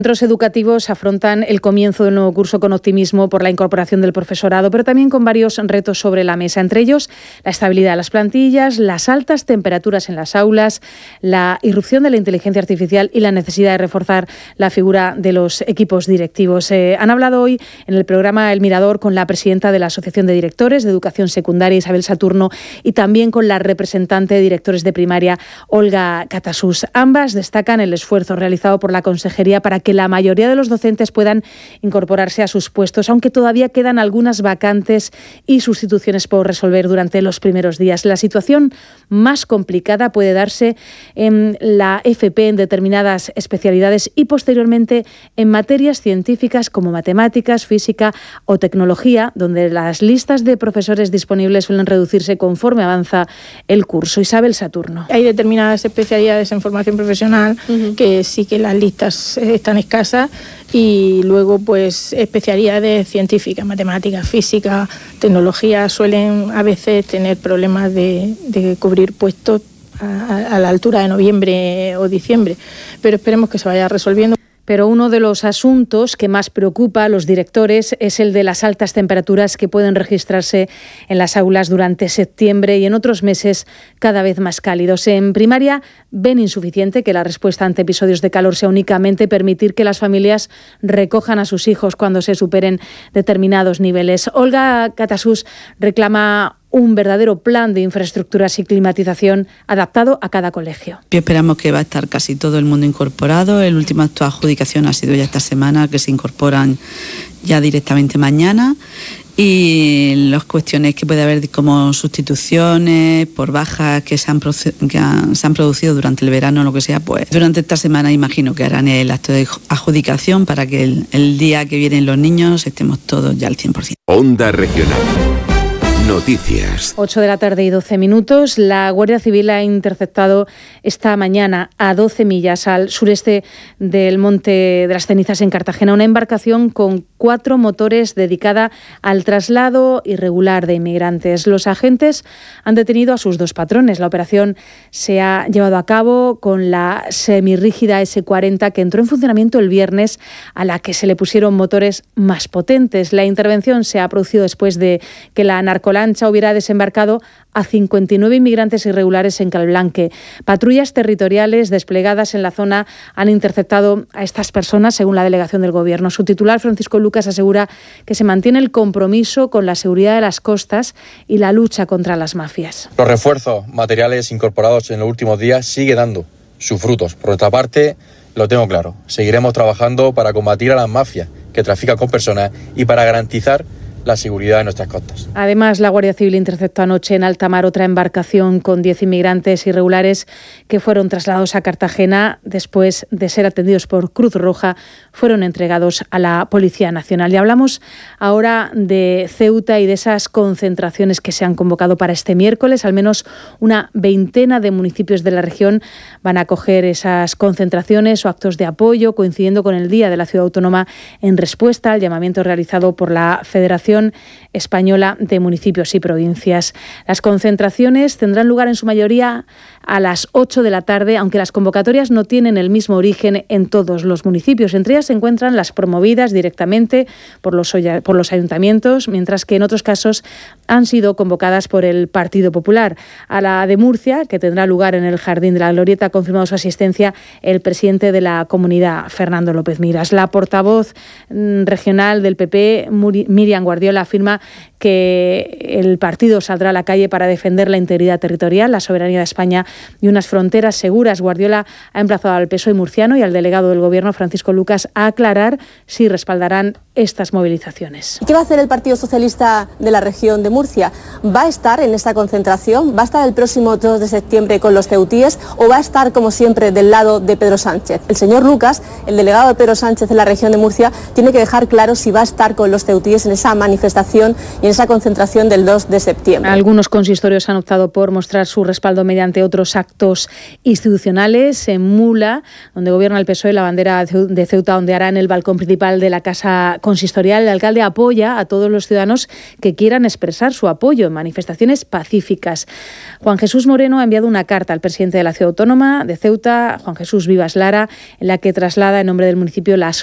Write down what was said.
Centros educativos afrontan el comienzo del nuevo curso con optimismo por la incorporación del profesorado, pero también con varios retos sobre la mesa, entre ellos la estabilidad de las plantillas, las altas temperaturas en las aulas, la irrupción de la inteligencia artificial y la necesidad de reforzar la figura de los equipos directivos. Han hablado hoy en el programa El Mirador con la presidenta de la Asociación de Directores de Educación Secundaria, Isabel Saturno, y también con la representante de directores de primaria, Olga Catasús. Ambas destacan el esfuerzo realizado por la Consejería para que la mayoría de los docentes puedan incorporarse a sus puestos, aunque todavía quedan algunas vacantes y sustituciones por resolver durante los primeros días. La situación más complicada puede darse en la FP en determinadas especialidades y posteriormente en materias científicas como matemáticas, física o tecnología, donde las listas de profesores disponibles suelen reducirse conforme avanza el curso. Isabel Saturno. Hay determinadas especialidades en formación profesional que sí que las listas están escasas, y luego pues especialidades científicas, matemáticas, física, tecnología, suelen a veces tener problemas de cubrir puestos a la altura de noviembre o diciembre, pero esperemos que se vaya resolviendo. Pero uno de los asuntos que más preocupa a los directores es el de las altas temperaturas que pueden registrarse en las aulas durante septiembre y en otros meses cada vez más cálidos. En primaria ven insuficiente que la respuesta ante episodios de calor sea únicamente permitir que las familias recojan a sus hijos cuando se superen determinados niveles. Olga Catasús reclama un verdadero plan de infraestructuras y climatización adaptado a cada colegio. Esperamos que va a estar casi todo el mundo incorporado. El último acto de adjudicación ha sido ya esta semana, que se incorporan ya directamente mañana. Y las cuestiones que puede haber como sustituciones por bajas que se han producido durante el verano o lo que sea, pues durante esta semana imagino que harán el acto de adjudicación para que el día que vienen los niños estemos todos ya al 100%. Onda Regional. Noticias. 8 de la tarde y 12 minutos. La Guardia Civil ha interceptado esta mañana a 12 millas al sureste del Monte de las Cenizas en Cartagena una embarcación con 4 motores dedicada al traslado irregular de inmigrantes. Los agentes han detenido a sus 2 patrones. La operación se ha llevado a cabo con la semirrígida S40 que entró en funcionamiento el viernes, a la que se le pusieron motores más potentes. La intervención se ha producido después de que la narcolancha hubiera desembarcado a 59 inmigrantes irregulares en Calblanque. Patrullas territoriales desplegadas en la zona han interceptado a estas personas, según la delegación del Gobierno. Su titular, Francisco Lucas, asegura que se mantiene el compromiso con la seguridad de las costas y la lucha contra las mafias. Los refuerzos materiales incorporados en los últimos días siguen dando sus frutos. Por otra parte, lo tengo claro, seguiremos trabajando para combatir a las mafias que trafican con personas y para garantizar la seguridad de nuestras costas. Además, la Guardia Civil interceptó anoche en alta mar otra embarcación con 10 inmigrantes irregulares que fueron trasladados a Cartagena. Después de ser atendidos por Cruz Roja, fueron entregados a la Policía Nacional. Y hablamos ahora de Ceuta y de esas concentraciones que se han convocado para este miércoles. Al menos una veintena de municipios de la región van a acoger esas concentraciones o actos de apoyo, coincidiendo con el Día de la Ciudad Autónoma, en respuesta al llamamiento realizado por la Federación Española de Municipios y Provincias. Las concentraciones tendrán lugar en su mayoría a las 8 de la tarde, aunque las convocatorias no tienen el mismo origen en todos los municipios. Entre ellas se encuentran las promovidas directamente por los ayuntamientos, mientras que en otros casos han sido convocadas por el Partido Popular. A la de Murcia, que tendrá lugar en el Jardín de la Glorieta, ha confirmado su asistencia el presidente de la comunidad, Fernando López Miras. La portavoz regional del PP, Miriam Guardiola, afirma que el partido saldrá a la calle para defender la integridad territorial, la soberanía de España y unas fronteras seguras. Guardiola ha emplazado al PSOE murciano y al delegado del Gobierno, Francisco Lucas, a aclarar si respaldarán estas movilizaciones. ¿Qué va a hacer el Partido Socialista de la región de Murcia? ¿Va a estar en esta concentración? ¿Va a estar el próximo 2 de septiembre con los ceutíes o va a estar, como siempre, del lado de Pedro Sánchez? El señor Lucas, el delegado de Pedro Sánchez en la región de Murcia, tiene que dejar claro si va a estar con los ceutíes en esa manifestación y en esa concentración del 2 de septiembre. Algunos consistorios han optado por mostrar su respaldo mediante otro otros actos institucionales. En Mula, donde gobierna el PSOE, la bandera de Ceuta ondeará en el balcón principal de la Casa Consistorial. El alcalde apoya a todos los ciudadanos que quieran expresar su apoyo en manifestaciones pacíficas. Juan Jesús Moreno ha enviado una carta al presidente de la Ciudad Autónoma de Ceuta, Juan Jesús Vivas Lara, en la que traslada en nombre del municipio la